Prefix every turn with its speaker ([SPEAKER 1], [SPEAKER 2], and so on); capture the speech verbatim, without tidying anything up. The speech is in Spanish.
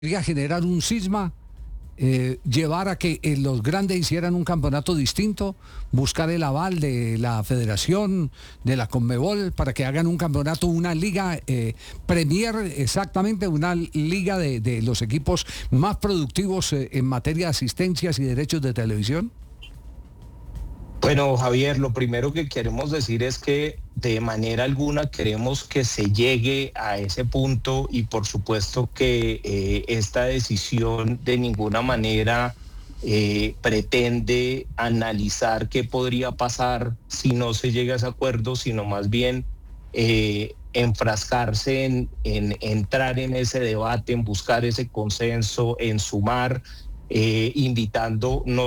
[SPEAKER 1] podría generar un cisma, eh, llevar a que eh, los grandes hicieran un campeonato distinto, buscar el aval de la Federación, de la Conmebol, para que hagan un campeonato, una liga eh, Premier, exactamente, una liga de, de los equipos más productivos eh, en materia de asistencias y derechos de televisión?
[SPEAKER 2] Bueno, Javier, lo primero que queremos decir es que de manera alguna queremos que se llegue a ese punto y por supuesto que eh, esta decisión de ninguna manera eh, pretende analizar qué podría pasar si no se llega a ese acuerdo, sino más bien eh, enfrascarse en, en entrar en ese debate, en buscar ese consenso, en sumar, eh, invitando no